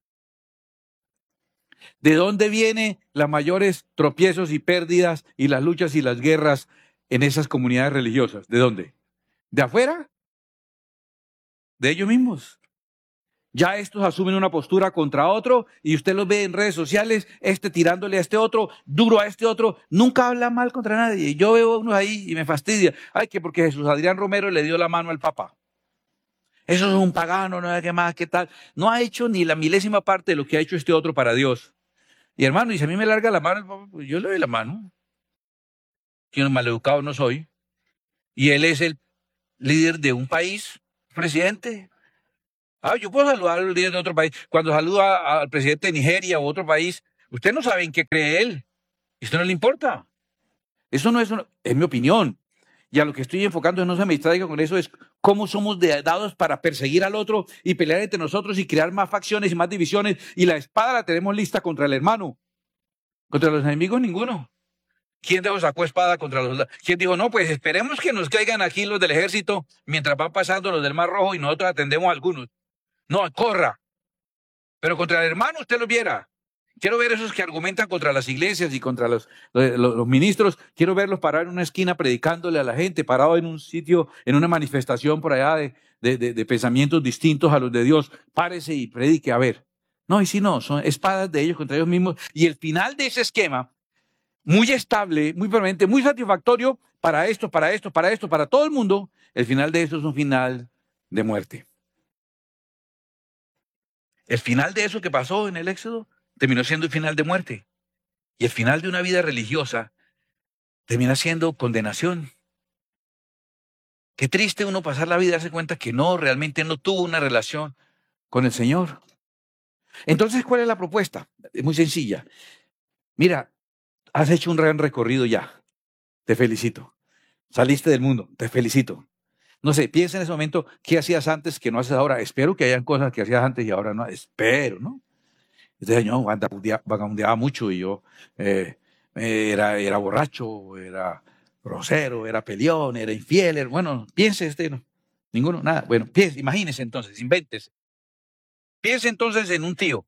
¿De dónde vienen las mayores tropiezos y pérdidas y las luchas y las guerras en esas comunidades religiosas? ¿De dónde? ¿De afuera? De ellos mismos. Ya estos asumen una postura contra otro y usted los ve en redes sociales, este tirándole a este otro, duro a este otro, nunca habla mal contra nadie. Yo veo unos ahí y me fastidia. Ay, que porque Jesús Adrián Romero le dio la mano al Papa. Eso es un pagano, no sé qué más, qué tal. No ha hecho ni la milésima parte de lo que ha hecho este otro para Dios. Y hermano, y si a mí me larga la mano el Papa, pues yo le doy la mano. Que maleducado no soy. Y él es el líder de un país, presidente. Ah, yo puedo saludar al líder de otro país. Cuando saluda al presidente de Nigeria o otro país, usted no sabe en qué cree él. Y a usted no le importa. Eso no es, una, es mi opinión. Y a lo que estoy enfocando, no se me distraiga con eso, es cómo somos de, dados para perseguir al otro y pelear entre nosotros y crear más facciones y más divisiones. Y la espada la tenemos lista contra el hermano. Contra los enemigos, ninguno. ¿Quién de los sacó espada contra los soldados? ¿Quién dijo, no, pues esperemos que nos caigan aquí los del ejército mientras van pasando los del Mar Rojo y nosotros atendemos a algunos? No, corra. Pero contra el hermano usted lo viera. Quiero ver esos que argumentan contra las iglesias y contra los, los, los ministros. Quiero verlos parar en una esquina predicándole a la gente, parado en un sitio, en una manifestación por allá de, de, de, de pensamientos distintos a los de Dios. Párese y predique, a ver. No, y si no, son espadas de ellos contra ellos mismos. Y el final de ese esquema, muy estable, muy permanente, muy satisfactorio para esto, para esto, para esto, para todo el mundo, el final de eso es un final de muerte. El final de eso que pasó en el Éxodo terminó siendo el final de muerte. Y el final de una vida religiosa termina siendo condenación. Qué triste uno pasar la vida y darse cuenta que no, realmente no tuvo una relación con el Señor. Entonces, ¿cuál es la propuesta? Es muy sencilla. Mira, has hecho un gran recorrido ya. Te felicito. Saliste del mundo. Te felicito. No sé, piensa en ese momento qué hacías antes que no haces ahora. Espero que hayan cosas que hacías antes y ahora no. Espero, ¿no? Este señor vagabundeaba mucho y yo eh, era, era borracho, era grosero, era peleón, era infiel. Era, bueno, piense este, no. Ninguno, nada. Bueno, piense, imagínese entonces, invéntese. Piense entonces en un tío.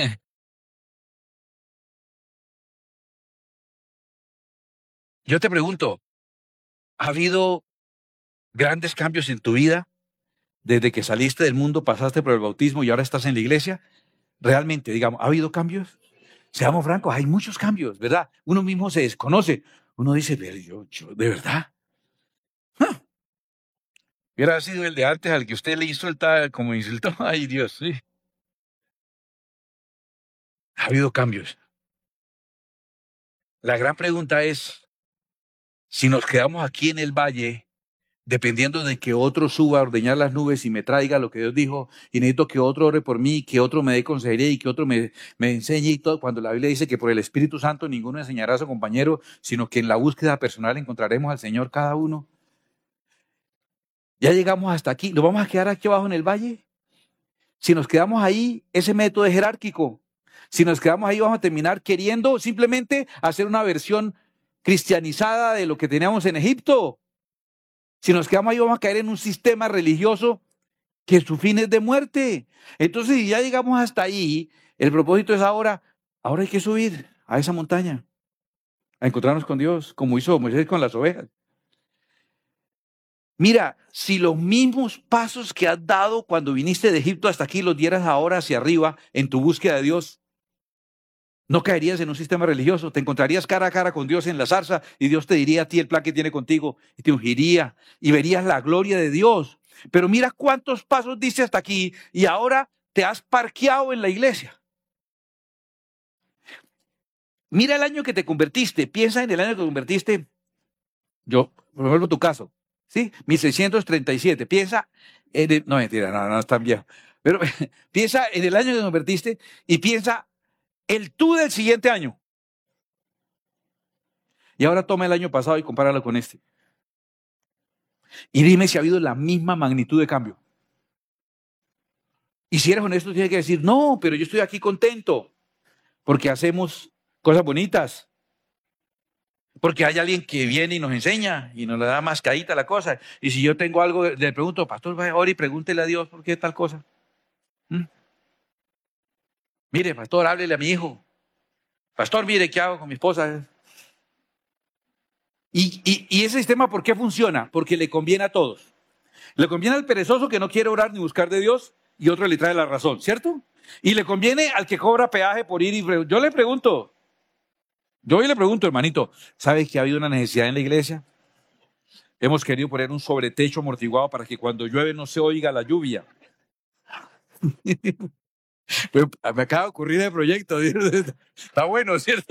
Yo te pregunto, ¿ha habido grandes cambios en tu vida desde que saliste del mundo, pasaste por el bautismo y ahora estás en la iglesia? Realmente, digamos, ¿ha habido cambios? Seamos francos, hay muchos cambios, ¿verdad? Uno mismo se desconoce. Uno dice, pero yo, yo, ¿de verdad? ¿Ah? Hubiera sido el de antes al que usted le insulta como insultó. Ay, Dios, sí. Ha habido cambios. La gran pregunta es, si nos quedamos aquí en el valle, dependiendo de que otro suba a ordeñar las nubes y me traiga lo que Dios dijo, y necesito que otro ore por mí, que otro me dé consejería y que otro me, me enseñe y todo, cuando la Biblia dice que por el Espíritu Santo ninguno enseñará a su compañero, sino que en la búsqueda personal encontraremos al Señor cada uno. Ya llegamos hasta aquí, ¿lo vamos a quedar aquí abajo en el valle? Si nos quedamos ahí, ese método es jerárquico. Si nos quedamos ahí, vamos a terminar queriendo simplemente hacer una versión cristianizada de lo que teníamos en Egipto. Si nos quedamos ahí, vamos a caer en un sistema religioso que su fin es de muerte. Entonces, si ya llegamos hasta ahí, el propósito es ahora, ahora hay que subir a esa montaña, a encontrarnos con Dios, como hizo Moisés con las ovejas. Mira, si los mismos pasos que has dado cuando viniste de Egipto hasta aquí los dieras ahora hacia arriba en tu búsqueda de Dios, no caerías en un sistema religioso, te encontrarías cara a cara con Dios en la zarza y Dios te diría a ti el plan que tiene contigo y te ungiría y verías la gloria de Dios. Pero mira cuántos pasos diste hasta aquí y ahora te has parqueado en la iglesia. Mira el año que te convertiste, piensa en el año que te convertiste. Yo, por ejemplo, tu caso, ¿sí? mil seiscientos treinta y siete. Piensa en el, no, mentira, no, no es tan viejo. Pero piensa en el año que te convertiste y piensa el tú del siguiente año. Y ahora toma el año pasado y compáralo con este. Y dime si ha habido la misma magnitud de cambio. Y si eres honesto, tienes que decir, no, pero yo estoy aquí contento porque hacemos cosas bonitas. Porque hay alguien que viene y nos enseña y nos le da mascadita la cosa. Y si yo tengo algo, le pregunto, pastor, vaya ahora y pregúntele a Dios por qué tal cosa. ¿Mm? Mire, pastor, háblele a mi hijo. Pastor, mire, ¿qué hago con mi esposa? Y, y, y ese sistema, ¿por qué funciona? Porque le conviene a todos. Le conviene al perezoso que no quiere orar ni buscar de Dios y otro le trae la razón, ¿cierto? Y le conviene al que cobra peaje por ir y... Yo le pregunto, yo hoy le pregunto, hermanito, ¿sabes que ha habido una necesidad en la iglesia? Hemos querido poner un sobretecho amortiguado para que cuando llueve no se oiga la lluvia. Pero me acaba de ocurrir el proyecto. Está bueno, ¿cierto?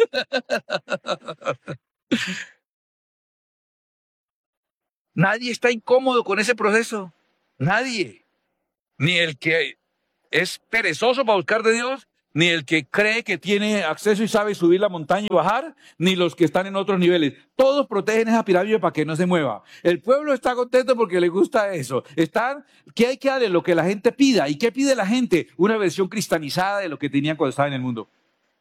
Nadie está incómodo con ese proceso. Nadie. Ni el que es perezoso para buscar de Dios, ni el que cree que tiene acceso y sabe subir la montaña y bajar, ni los que están en otros niveles. Todos protegen esa pirámide para que no se mueva. El pueblo está contento porque le gusta eso. Están, ¿qué hay que darle? Lo que la gente pida. ¿Y qué pide la gente? Una versión cristianizada de lo que tenían cuando estaban en el mundo.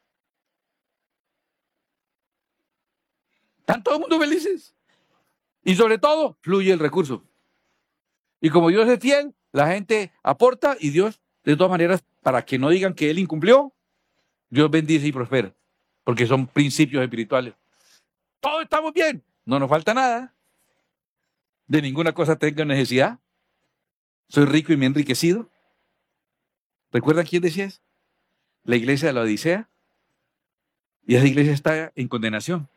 ¿Están todo el mundo felices? Y sobre todo, fluye el recurso. Y como Dios es fiel, la gente aporta y Dios, de todas maneras, para que no digan que Él incumplió, Dios bendice y prospera. Porque son principios espirituales. Todos estamos bien. No nos falta nada. De ninguna cosa tengo necesidad. Soy rico y me he enriquecido. ¿Recuerdan quién decía eso? La iglesia de la Odisea. Y esa iglesia está en condenación.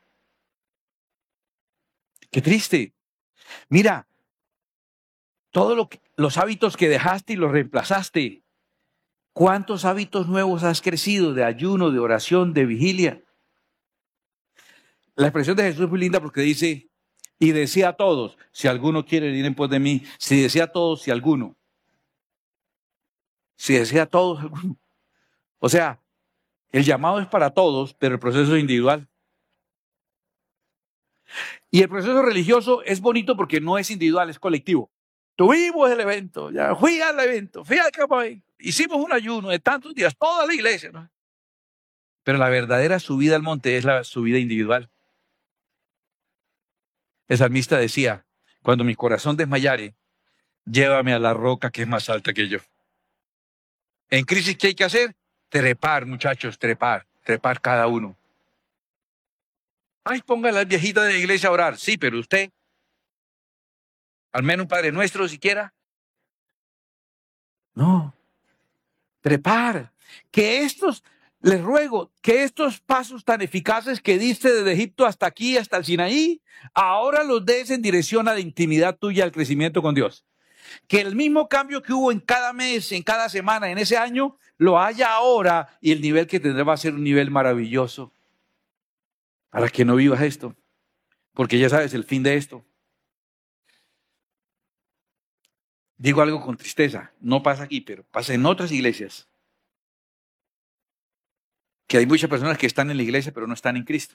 Qué triste. Mira, todos lo los hábitos que dejaste y los reemplazaste. ¿Cuántos hábitos nuevos has crecido de ayuno, de oración, de vigilia? La expresión de Jesús es muy linda porque dice, y decía a todos, si alguno quiere venir en pos de mí, si decía a todos, si alguno. Si decía a todos, alguno. O sea, el llamado es para todos, pero el proceso es individual. Y el proceso religioso es bonito porque no es individual, es colectivo. Tuvimos el evento, ya fui al evento, fui al campamento, hicimos un ayuno de tantos días, toda la iglesia, ¿no? Pero la verdadera subida al monte es la subida individual. El salmista decía, cuando mi corazón desmayare, llévame a la roca que es más alta que yo. En crisis, ¿qué hay que hacer? Trepar, muchachos, trepar, trepar cada uno. Ay, ponga a las viejitas de la iglesia a orar. Sí, pero usted, al menos un Padre Nuestro siquiera. No. Trepar. Que estos, les ruego, que estos pasos tan eficaces que diste desde Egipto hasta aquí, hasta el Sinaí, ahora los des en dirección a la intimidad tuya, al crecimiento con Dios. Que el mismo cambio que hubo en cada mes, en cada semana, en ese año, lo haya ahora y el nivel que tendrá va a ser un nivel maravilloso. Para que no vivas esto, porque ya sabes el fin de esto. Digo algo con tristeza, no pasa aquí, pero pasa en otras iglesias. Que hay muchas personas que están en la iglesia, pero no están en Cristo.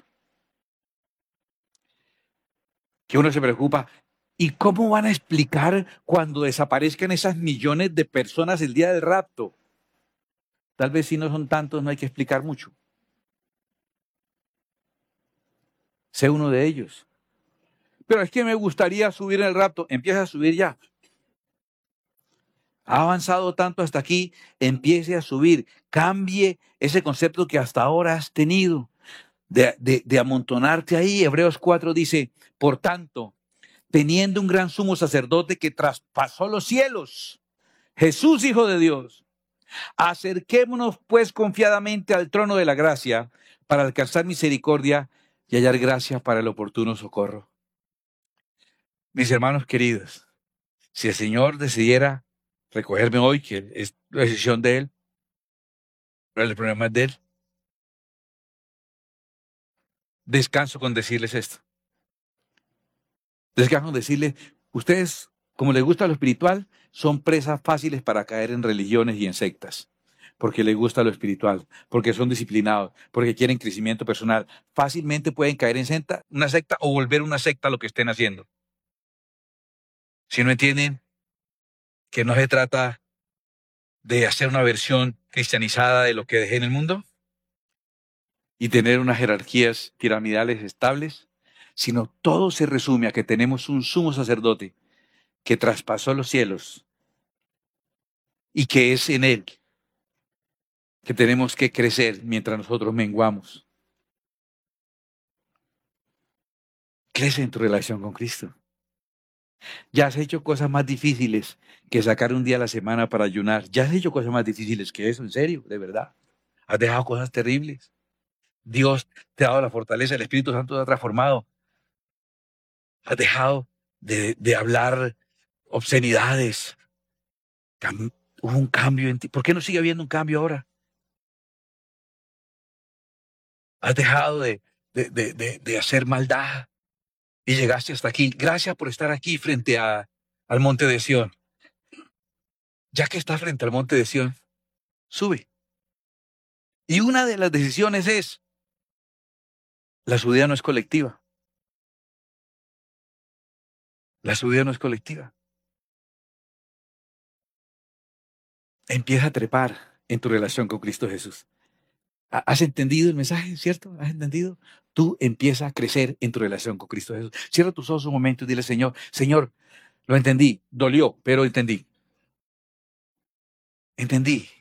Que uno se preocupa, ¿y cómo van a explicar cuando desaparezcan esas millones de personas el día del rapto? Tal vez si no son tantos, no hay que explicar mucho. Sé uno de ellos. Pero es que me gustaría subir en el rapto. Empieza a subir ya. Ha avanzado tanto hasta aquí, empiece a subir. Cambie ese concepto que hasta ahora has tenido de, de, de amontonarte ahí. Hebreos cuatro dice, por tanto, teniendo un gran sumo sacerdote que traspasó los cielos, Jesús, Hijo de Dios, acerquémonos pues confiadamente al trono de la gracia para alcanzar misericordia y hallar gracia para el oportuno socorro. Mis hermanos queridos, si el Señor decidiera recogerme hoy, que es la decisión de Él, Pero el problema es de él. Descanso con decirles esto. Descanso con decirles, ustedes, como les gusta lo espiritual, son presas fáciles para caer en religiones y en sectas. Porque les gusta lo espiritual, porque son disciplinados, porque quieren crecimiento personal. Fácilmente pueden caer en secta, una secta o volver una secta a lo que estén haciendo. Si no entienden que no se trata de hacer una versión cristianizada de lo que dejé en el mundo y tener unas jerarquías piramidales estables, sino todo se resume a que tenemos un sumo sacerdote que traspasó los cielos y que es en él que tenemos que crecer mientras nosotros menguamos. Crece en tu relación con Cristo. Ya has hecho cosas más difíciles que sacar un día a la semana para ayunar. Ya has hecho cosas más difíciles que eso, en serio, de verdad. Has dejado cosas terribles. Dios te ha dado la fortaleza, el Espíritu Santo te ha transformado. Has dejado de, de hablar obscenidades. Cam- Hubo un cambio en ti. ¿Por qué no sigue habiendo un cambio ahora? Has dejado de, de, de, de, de hacer maldad y llegaste hasta aquí. Gracias por estar aquí frente a, al monte de Sión. Ya que estás frente al monte de Sión, sube. Y una de las decisiones es, la subida no es colectiva. La subida no es colectiva. Empieza a trepar en tu relación con Cristo Jesús. ¿Has entendido el mensaje, cierto? ¿Has entendido? Tú empiezas a crecer en tu relación con Cristo Jesús. Cierra tus ojos un momento y dile, Señor, Señor, lo entendí, dolió, pero entendí. Entendí